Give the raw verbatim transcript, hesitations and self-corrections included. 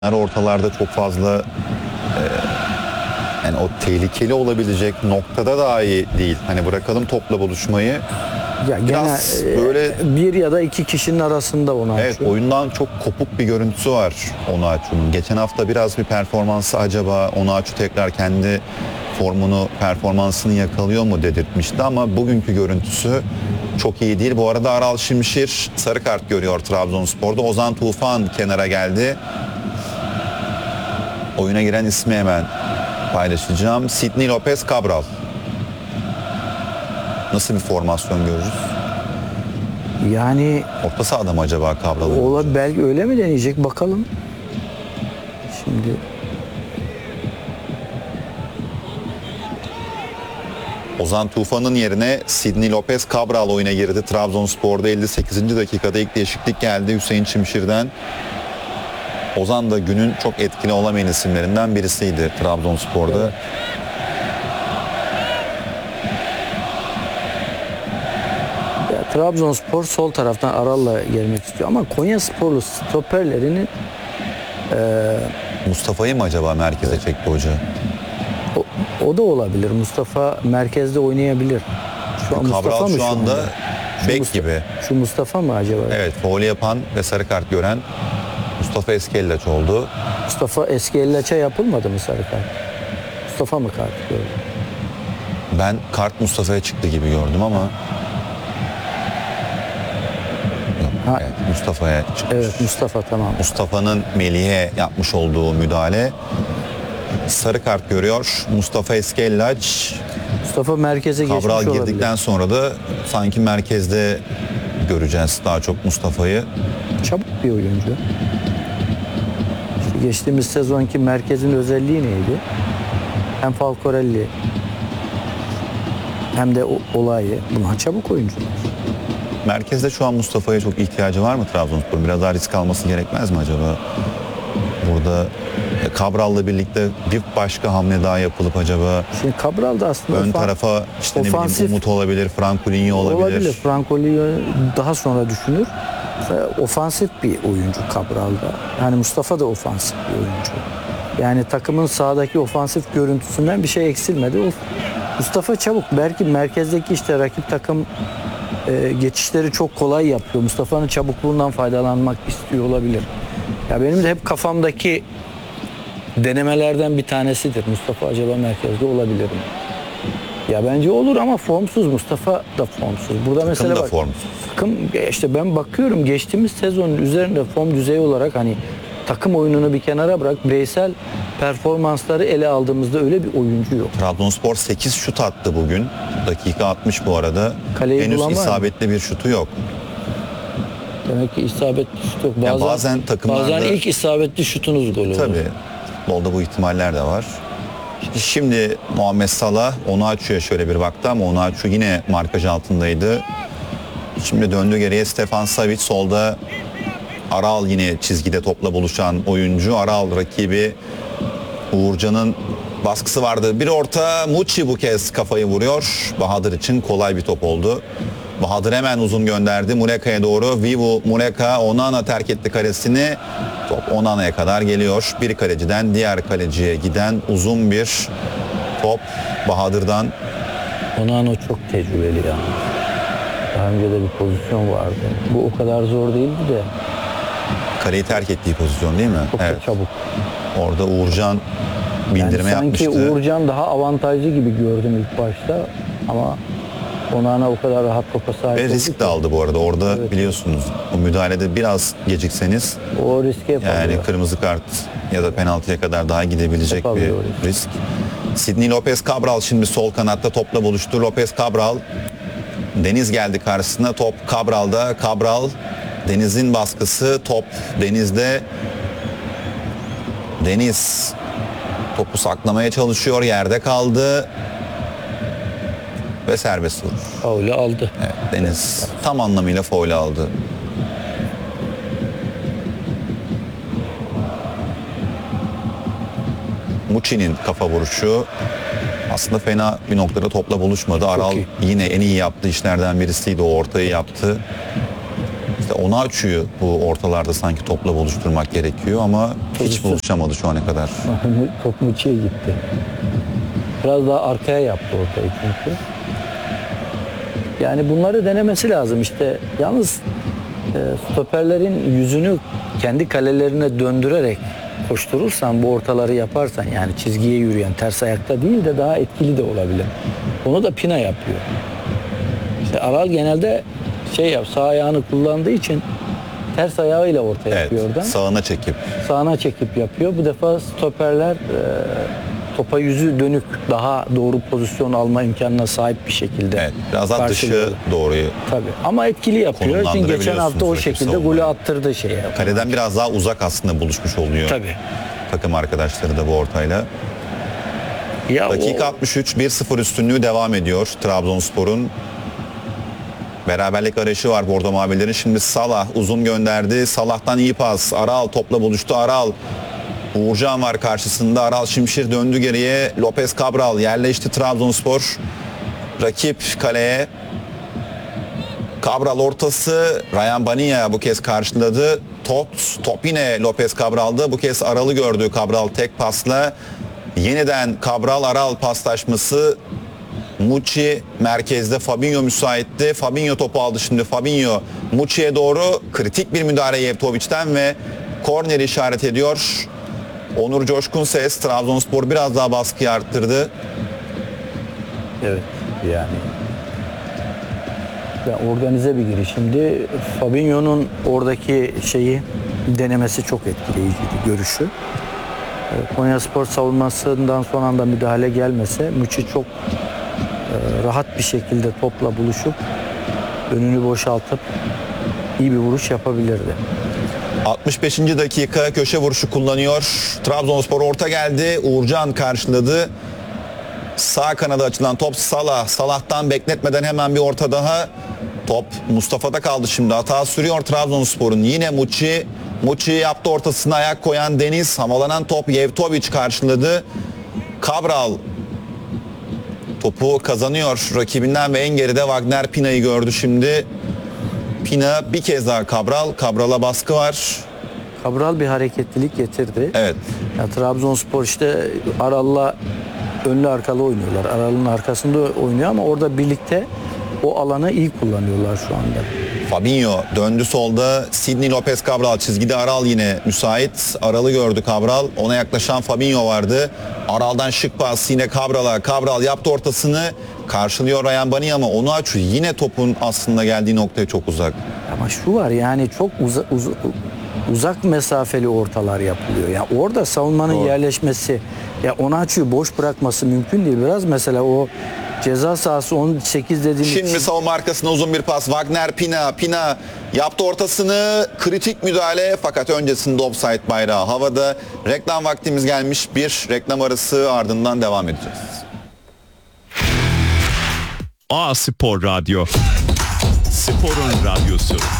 ortalarda çok fazla e, yani o tehlikeli olabilecek noktada dahi değil. Hani bırakalım topla buluşmayı. Ya Biraz gene böyle e, bir ya da iki kişinin arasında onu evet açıyor. oyundan çok kopuk bir görüntüsü var Onuachu'nun. Geçen hafta biraz bir performansı acaba Onuachu tekrar kendi formunu, performansını yakalıyor mu dedirtmişti ama bugünkü görüntüsü çok iyi değil. Bu arada Aral Şimşir sarı kart görüyor Trabzonspor'da. Ozan Tufan kenara geldi. Oyuna giren ismi hemen paylaşacağım. Sidney Lopez Cabral. Nasıl bir formasyon görürüz? Yani Orta sahada mı acaba Cabral'ı? ola belki öyle mi deneyecek bakalım. Şimdi Ozan Tufan'ın yerine Sidney Lopez Cabral oyuna girdi. Trabzonspor'da elli sekizinci dakikada ilk değişiklik geldi Hüseyin Çimşir'den. Ozan da günün çok etkili olamayan isimlerinden birisiydi Trabzonspor'da. Evet. ya, Trabzonspor sol taraftan Aral'la gelmek istiyor ama Konyasporlu stoperlerinin Mustafa'yı mı acaba merkeze çekti hoca? o, o da olabilir. Mustafa merkezde oynayabilir. Şu an Mustafa Cabral mı şu anda anda? Şu bek Mustafa- gibi. Şu Mustafa mı acaba? Evet, faul yapan ve sarı kart gören Mustafa Eskellaç oldu. Mustafa eski Ellaç'a yapılmadı mı sarı kart? Mustafa mı kart gördü? Ben kart Mustafa'ya çıktı gibi gördüm ama yok, Ha. evet, Mustafa'ya çıktı. Evet Mustafa tamam. Mustafa'nın Melih'e yapmış olduğu müdahale. Sarı kart görüyor Mustafa Eskellaç. Mustafa merkeze geçmiş Cabral olabilir. girdikten sonra da sanki merkezde göreceğiz daha çok Mustafa'yı. Çabuk bir oyuncu. İşte geçtiğimiz sezonki merkezin özelliği neydi? Hem Falcorelli hem de o olayı. Bunlar çabuk oyuncular. Merkezde şu an Mustafa'ya çok ihtiyacı var mı Trabzonspor'un? Biraz daha risk alması gerekmez mi acaba? Burada e, Cabral'la birlikte bir başka hamle daha yapılıp acaba Şimdi Cabral da aslında ön ofa- tarafa işte ne bileyim ofansif- Umut olabilir, Francolinho olabilir. olabilir. Franco'yu daha sonra düşünür. Ve ofansif bir oyuncu Cabral'da. Yani Mustafa da ofansif bir oyuncu. Yani takımın sahadaki ofansif görüntüsünden bir şey eksilmedi. O Mustafa çabuk. Belki merkezdeki işte rakip takım e, geçişleri çok kolay yapıyor. Mustafa'nın çabukluğundan faydalanmak istiyor olabilir. Ya benim de hep kafamdaki denemelerden bir tanesidir. Mustafa acaba merkezde olabilir mi? Ya bence olur ama formsuz. Mustafa da formsuz. Burada mesela da bak, formsuz. takım işte ben bakıyorum geçtiğimiz sezonun üzerinde form düzeyi olarak hani takım oyununu bir kenara bırak bireysel performansları ele aldığımızda öyle bir oyuncu yok. Trabzonspor sekiz şut attı bugün. Dakika altmış bu arada. Kaleyi Henüz bulan var mı? isabetli bir şutu yok. Demek ki isabetli şut yok. Bazen, bazen takımlarda- bazen ilk isabetli şutunuz gol olur. Tabii. Futbolda bu ihtimaller de var. İşte şimdi Muhammed Salah Onuachu'ya şöyle bir baktı ama Onuachu yine markaj altındaydı. Şimdi döndü geriye Stefan Savic solda. Aral yine çizgide topla buluşan oyuncu. Aral rakibi Uğurcan'ın baskısı vardı. Bir orta Muçi bu kez kafayı vuruyor. Bahadır için kolay bir top oldu. Bahadır hemen uzun gönderdi Muleka'ya doğru. Vivu Muleka Onana terk etti kalesini. Top Onana'ya kadar geliyor. Bir kaleciden diğer kaleciye giden uzun bir top Bahadır'dan. Onano çok tecrübeli ya. Daha önce de bir pozisyon vardı. Bu o kadar zor değildi de Kaleyi terk ettiği pozisyon değil mi? çok da çabuk. Orada Uğurcan Yani bindirme sanki yapmıştı. Uğurcan daha avantajlı gibi gördüm ilk başta ama Onana o kadar rahat topa sahip Ve oldu risk ki. de aldı bu arada. Orada Evet. biliyorsunuz o müdahalede biraz gecikseniz O riske hep yani alıyor. kırmızı kart ya da penaltıya kadar daha gidebilecek Hep alıyor bir risk. Sidney Lopez Cabral şimdi sol kanatta topla buluştu. Lopez Cabral. Deniz geldi karşısına. Top Cabral'da. Cabral. Deniz'in baskısı. Top Deniz'de. Deniz topu saklamaya çalışıyor. Yerde kaldı. Ve serbest vurur. Faulü aldı. Evet, Deniz tam anlamıyla faul aldı. Muçi'nin kafa vuruşu aslında fena bir noktada topla buluşmadı. Aral iyi. yine en iyi yaptığı işlerden birisiydi. O ortayı yaptı. İşte Onaçu'yu bu ortalarda sanki topla buluşturmak gerekiyor ama hiç Pozisyon. buluşamadı şu ana kadar. Top Muçi'ye gitti. Biraz daha arkaya yaptı ortayı çünkü. Yani bunları denemesi lazım işte. Yalnız e, stoperlerin yüzünü kendi kalelerine döndürerek koşturursan, bu ortaları yaparsan, yani çizgiye yürüyen, ters ayakta değil de daha etkili de olabilir. Onu da Pina yapıyor. İşte Aral genelde şey yap, sağ ayağını kullandığı için ters ayağıyla ortaya Evet, yapıyor oradan. sağına çekip. Sağına çekip yapıyor. Bu defa stoperler e, topa yüzü dönük, daha doğru pozisyon alma imkanına sahip bir şekilde. Evet, biraz daha dışı karşılıyorlar. doğruyu. Tabii. Ama etkili yapıyor. Çünkü geçen hafta o Konumlandırabiliyorsunuz şekilde rakip golü savunmayı. attırdı şeye. Kaleden biraz daha uzak aslında buluşmuş oluyor. Tabii. Takım arkadaşları da bu ortayla. Ya Dakika o, altmış üç, bir sıfır üstünlüğü devam ediyor Trabzonspor'un. Beraberlik arayışı var Bordo Mavilerin. Şimdi Salah uzun gönderdi. Salah'tan iyi pas. Aral topla buluştu. Aral. Uğurcan var karşısında. Aral Şimşir döndü geriye. Lopez Cabral yerleşti Trabzonspor. Rakip kaleye. Cabral ortası. Ryan Bania bu kez karşıladı. Top, top yine Lopez Cabral'dı. Bu kez Aral'ı gördü Cabral tek pasla. Yeniden Cabral Aral paslaşması. Muçi merkezde, Fabinho müsaitti. Fabinho topu aldı şimdi. Fabinho Muçi'ye doğru, kritik bir müdahale Yevtovic'ten ve korneri işaret ediyor. Onur Coşkun Ses, Trabzonspor biraz daha baskıyı arttırdı. evet yani ya organize bir giriş. Şimdi Fabinho'nun oradaki şeyi denemesi çok etkileyiciydi, görüşü. Konyaspor savunmasından son anda müdahale gelmese Muçi çok e, rahat bir şekilde topla buluşup önünü boşaltıp iyi bir vuruş yapabilirdi. altmış beşinci dakika köşe vuruşu kullanıyor. Trabzonspor orta geldi. Uğurcan karşıladı. Sağ kanada açılan top Salah. Salah'tan bekletmeden hemen bir orta daha. Top Mustafa'da kaldı şimdi. Hata sürüyor Trabzonspor'un. Yine Muçi. Muçi yaptı ortasına ayak koyan Deniz. Havalanan top Yevtovic karşıladı. Cabral topu kazanıyor rakibinden ve en geride Wagner Pina'yı gördü şimdi. Pina bir kez daha Cabral. Cabral'a baskı var. Cabral bir hareketlilik getirdi. Evet. Ya, Trabzonspor işte Aral'la önlü arkalı oynuyorlar. Aral'ın arkasında oynuyor ama orada birlikte o alanı iyi kullanıyorlar şu anda. Fabinho döndü solda. Sidney Lopez Cabral çizgide. Aral yine müsait. Aral'ı gördü Cabral. Ona yaklaşan Fabinho vardı. Aral'dan şık pas yine Cabral'a. Cabral yaptı ortasını. Karşılıyor Ryan Bani ama onu açıyor. Yine topun aslında geldiği noktaya çok uzak. Ama şu var yani çok uza, uza- uzak mesafeli ortalar yapılıyor. Ya orada savunmanın Doğru. yerleşmesi, ya onu açıyor, boş bırakması mümkün değil. Biraz mesela o ceza sahası on sekiz dediğimiz Şimdi savunma arkasına uzun bir pas. Wagner Pina. Pina yaptı ortasını. Kritik müdahale fakat öncesinde offside bayrağı havada. Reklam vaktimiz gelmiş. Bir reklam arası ardından devam edeceğiz. A Spor Radyo. Sporun radyosu.